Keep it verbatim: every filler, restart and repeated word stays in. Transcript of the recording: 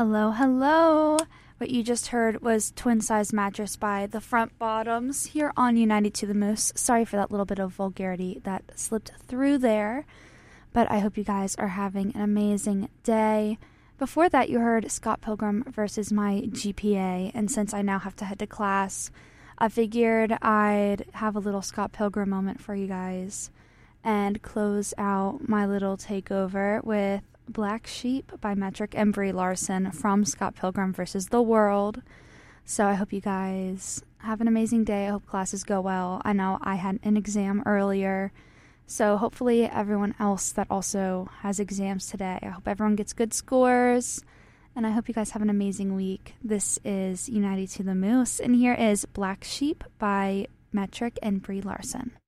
Hello, hello. What you just heard was Twin Size Mattress by The Front Bottoms here on United to the Moose. Sorry for that little bit of vulgarity that slipped through there, but I hope you guys are having an amazing day. Before that, you heard Scott Pilgrim versus My G P A, and since I now have to head to class, I figured I'd have a little Scott Pilgrim moment for you guys and close out my little takeover with Black Sheep by Metric and Brie Larson from Scott Pilgrim versus the World. So I hope you guys have an amazing day. I hope classes go well. I know I had an exam earlier, so hopefully everyone else that also has exams today, I hope everyone gets good scores, and I hope you guys have an amazing week. This is United to the Moose, and here is Black Sheep by Metric and Brie Larson.